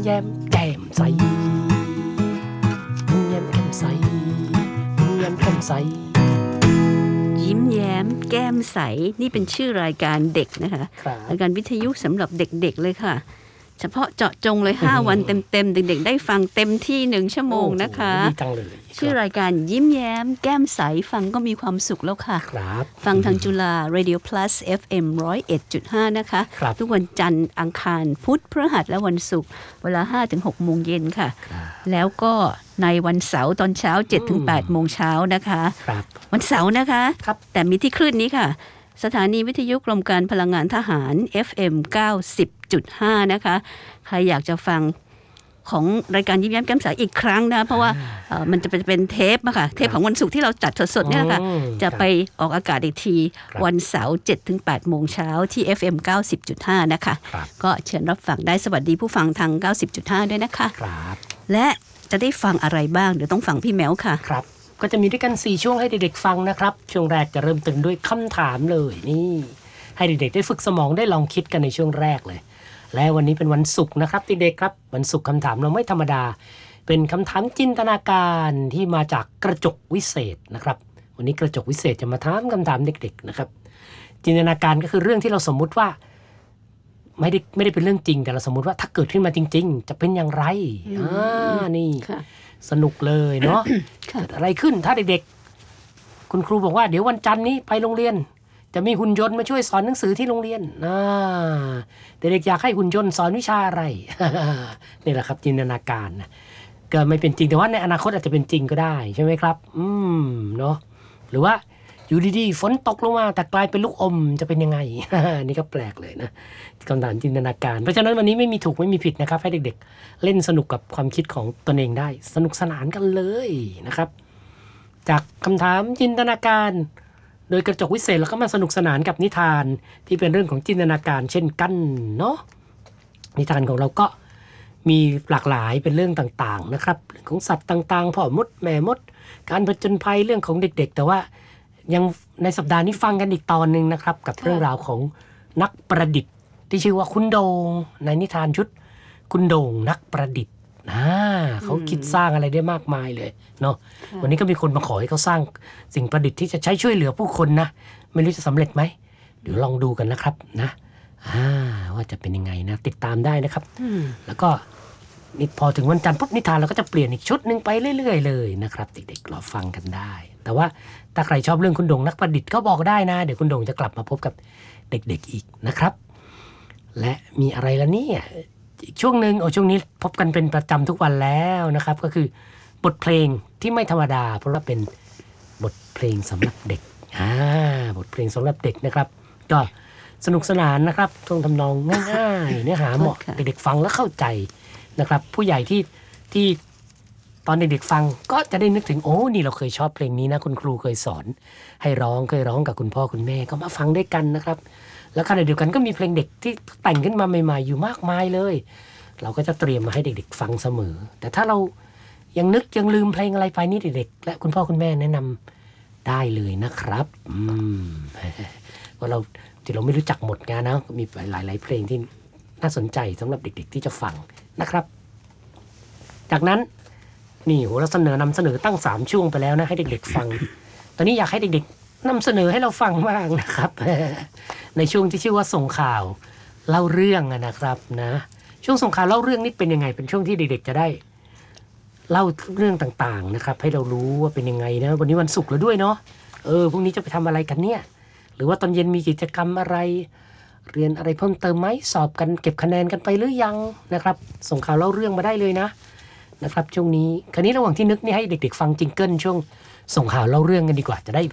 แย้มแก้มใสยิ้มแย้มแก้มใสยิ้มแย้มแก้มใสยิ้มแย้มแก้มใสนี่เป็นชื่อรายการเด็กนะคะรายการวิทยุสำหรับเด็กๆเลยค่ะเฉพาะเจาะจงเลย5วันเต็มๆเด็กๆได้ฟังเต็มที่1ชั่วโมงนะคะชื่อรายการยิ้มแย้มแก้มใสฟังก็มีความสุขแล้วค่ะฟังทางจุฬา Radio Plus FM 101.5 นะคะทุกวันจันทร์อังคารพุธพฤหัสและวันศุกร์เวลา 5-6 โมงเย็นค่ะแล้วก็ในวันเสาร์ตอนเช้า 7-8 โมงเช้านะคะวันเสาร์นะคะแต่มีที่คลื่นนี้ค่ะสถานีวิทยุกรมการพลังงานทหาร FM 90.5 นะคะใครอยากจะฟังของรายการยิ้มแย้มแก้มใสอีกครั้งนะเพราะว่ามันจะเป็นเทปอะค่ะเทปของวันศุกร์ที่เราจัดสดๆเนี่ยค่ะจะไปออกอากาศอีกทีวันเสาร์ 7-8 โมงเช้าที่ FM 90.5 นะคะก็เชิญรับฟังได้สวัสดีผู้ฟังทาง 90.5 ด้วยนะคะและจะได้ฟังอะไรบ้างเดี๋ยวต้องฟังพี่แมวค่ะครับก็จะมีด้วยกัน4ช่วงให้เด็กๆฟังนะครับช่วงแรกจะเริ่มต้นด้วยคำถามเลยนี่ให้เด็กๆได้ฝึกสมองได้ลองคิดกันในช่วงแรกเลยและวันนี้เป็นวันศุกร์นะครับเด็กๆครับวันศุกร์คำถามเราไม่ธรรมดาเป็นคำถามจินตนาการที่มาจากกระจกวิเศษนะครับวันนี้กระจกวิเศษจะมาถามคำถามเด็กๆนะครับจินตนาการก็คือเรื่องที่เราสมมุติว่าไม่ได้เป็นเรื่องจริงแต่เราสมมุติว่าถ้าเกิดขึ้นมาจริงๆจะเป็นอย่างไรนี่สนุกเลยเนาะ เกิดอะไรขึ้นถ้าเด็กๆคุณครูบอกว่าเดี๋ยววันจันทร์นี้ไปโรงเรียนจะมีหุ่นยนต์มาช่วยสอนหนังสือที่โรงเรียนเด็กๆอยากให้หุ่นยนต์สอนวิชาอะไร นี่แหละครับจินตนาการนะก็ไม่เป็นจริงแต่ว่าในอนาคตอาจจะเป็นจริงก็ได้ใช่ไหมครับเนาะหรือว่าอยู่ดีๆฝนตกลงมาแต่กลายเป็นลูกอมจะเป็นยังไง นี่ก็แปลกเลยนะคำถามจินตนาการเพราะฉะนั้นวันนี้ไม่มีถูกไม่มีผิดนะครับให้เด็กๆเล่นสนุกกับความคิดของตนเองได้สนุกสนานกันเลยนะครับจากคำถามจินตนาการโดยกระจกวิเศษแล้วก็มาสนุกสนานกับนิทานที่เป็นเรื่องของจินตนาการเช่นกันเนาะนิทานของเราก็มีหลากหลายเป็นเรื่องต่างๆนะครับเรื่องของสัตว์ต่างๆพ่อมดแม่มดการผจญภัยเรื่องของเด็กๆแต่ว่ายังในสัปดาห์นี้ฟังกันอีกตอนนึงนะครับกับเรื่องราวของนักประดิษฐ์ที่ชื่อว่าคุณโดงในนิทานชุดคุณโดงนักประดิษฐ์เขาคิดสร้างอะไรได้มากมายเลยเนาะวันนี้ก็มีคนมาขอให้เขาสร้างสิ่งประดิษฐ์ที่จะใช้ช่วยเหลือผู้คนนะไม่รู้จะสำเร็จไหมเดี๋ยวลองดูกันนะครับนะว่าจะเป็นยังไงนะติดตามได้นะครับแล้วก็นี่พอถึงวันจันทร์ปุ๊บนิทานเราก็จะเปลี่ยนอีกชุดนึงไปเรื่อยๆเลยนะครับเด็กๆรอฟังกันได้แต่ว่าถ้าใครชอบเรื่องคุณโดงนักประดิษฐ์ก็บอกได้นะเดี๋ยวคุณโดงจะกลับมาพบกับเด็กๆอีกนะครับและมีอะไรละเนี่ยอีกช่วงนึงช่วงนี้พบกันเป็นประจำทุกวันแล้วนะครับก็คือบทเพลงที่ไม่ธรรมดาเพราะว่าเป็นบทเพลงสำหรับเด็กบทเพลงสำหรับเด็กนะครับก็สนุกสนานนะครับท่วงทำนองง่ายๆเนื้อหาเหมาะเด็กๆฟังแล้วเข้าใจนะครับผู้ใหญ่ที่ตอนเด็กๆฟังก็จะได้นึกถึงนี่เราเคยชอบเพลงนี้นะคุณครูเคยสอนให้เคยร้องกับคุณพ่อคุณแม่ก็มาฟังด้วยกันนะครับแล้วขณะเดียวกันก็มีเพลงเด็กที่แต่งขึ้นมาใหม่ๆอยู่มากมายเลยเราก็จะเตรียมมาให้เด็กๆฟังเสมอแต่ถ้าเรายังลืมเพลงอะไรไปนี่เด็กๆและคุณพ่อคุณแม่แนะนำได้เลยนะครับเพราะเราไม่รู้จักหมดงานนะมีหลายๆเพลงที่น่าสนใจสำหรับเด็กๆที่จะฟังนะครับจากนั้นนี่เรานำเสนอตั้ง3ช่วงไปแล้วนะให้เด็กๆฟังตอนนี้อยากให้เด็กๆนำเสนอให้เราฟังบ้างนะครับในช่วงที่ชื่อว่าส่งข่าวเล่าเรื่องนะครับนะช่วงส่งข่าวเล่าเรื่องนี่เป็นยังไงเป็นช่วงที่เด็กๆจะได้เล่าเรื่องต่างๆนะครับให้เรารู้ว่าเป็นยังไงนะวันนี้วันศุกร์แล้วด้วยเนาะพรุ่งนี้จะไปทำอะไรกันเนี่ยหรือว่าตอนเย็นมีกิจกรรมอะไรเรียนอะไรเพิ่มเติมไหมสอบกันเก็บคะแนนกันไปหรือยังนะครับส่งข่าวเล่าเรื่องมาได้เลยนะครับช่วงนี้คราวนี้ระหว่างที่นึกนี่ให้เด็กๆฟังจิงเกิลช่วงส่งข่าวเล่าเรื่องกันดีกว่าจะได้